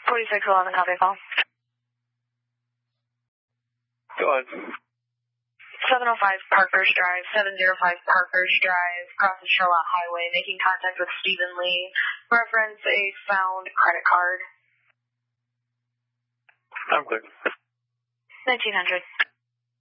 4611, copy call. Go ahead. 705 Parkhurst Drive, 705 Parkhurst Drive, crossing Charlotte Highway, making contact with Stephen Lee. Reference a found credit card. I'm clear. 1900.